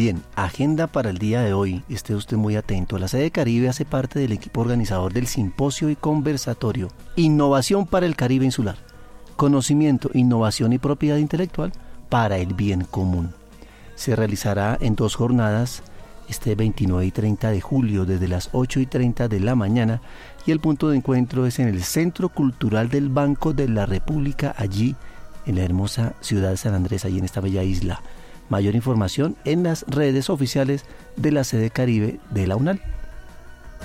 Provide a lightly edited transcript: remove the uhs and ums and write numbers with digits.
Bien, agenda para el día de hoy, esté usted muy atento. La sede Caribe hace parte del equipo organizador del simposio y conversatorio Innovación para el Caribe Insular. Conocimiento, innovación y propiedad intelectual para el bien común. Se realizará en 2 jornadas, este 29 y 30 de julio, desde las 8:30 de la mañana, y el punto de encuentro es en el Centro Cultural del Banco de la República, allí en la hermosa ciudad de San Andrés, allí en esta bella isla. Mayor información en las redes oficiales de la sede Caribe de la UNAL.